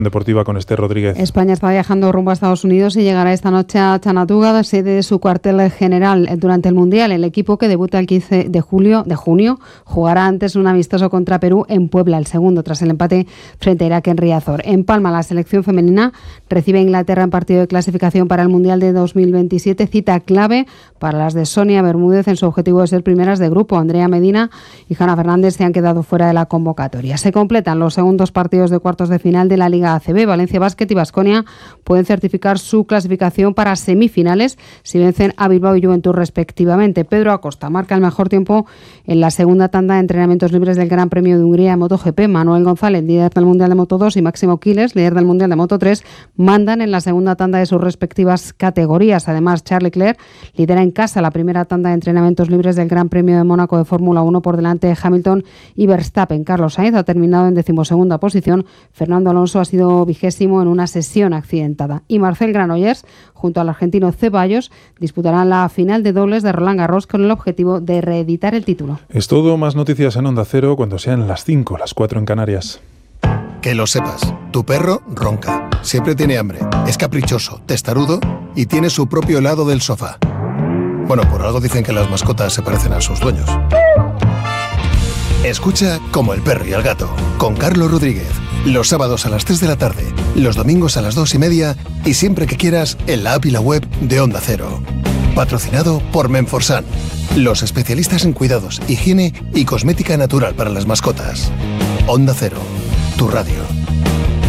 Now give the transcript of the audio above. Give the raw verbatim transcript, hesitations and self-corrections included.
Deportiva con Esther Rodríguez. España está viajando rumbo a Estados Unidos y llegará esta noche a Chattanooga, sede de su cuartel general durante el Mundial. El equipo, que debuta el quince de julio, de junio, jugará antes un amistoso contra Perú en Puebla, el segundo tras el empate frente a Irak en Riazor. En Palma, la selección femenina recibe a Inglaterra en partido de clasificación para el Mundial de dos mil veintisiete, cita clave para las de Sonia Bermúdez en su objetivo de ser primeras de grupo. Andrea Medina y Hanna Fernández se han quedado fuera de la convocatoria. Se completan los segundos partidos de cuartos de final de la Liga A C B. Valencia Basket y Baskonia pueden certificar su clasificación para semifinales si vencen a Bilbao y Juventud respectivamente. Pedro Acosta marca el mejor tiempo en la segunda tanda de entrenamientos libres del Gran Premio de Hungría en MotoGP. Manuel González, líder del Mundial de Moto dos, y Máximo Quiles, líder del Mundial de Moto tres, mandan en la segunda tanda de sus respectivas categorías. Además, Charles Leclerc lidera en casa la primera tanda de entrenamientos libres del Gran Premio de Mónaco de Fórmula uno por delante de Hamilton y Verstappen. Carlos Sainz ha terminado en decimosegunda posición. Fernando Alonso ha sido vigésimo en una sesión accidentada. Y Marcel Granollers, junto al argentino Ceballos, disputarán la final de dobles de Roland Garros con el objetivo de reeditar el título. Es todo. Más noticias en Onda Cero cuando sean las cinco, las cuatro en Canarias. Que lo sepas, tu perro ronca, siempre tiene hambre, es caprichoso, testarudo y tiene su propio lado del sofá. Bueno, por algo dicen que las mascotas se parecen a sus dueños. Escucha Como el perro y el gato, con Carlos Rodríguez, los sábados a las tres de la tarde, los domingos a las dos y media y siempre que quieras en la app y la web de Onda Cero. Patrocinado por Menforsan, los especialistas en cuidados, higiene y cosmética natural para las mascotas. Onda Cero, tu radio.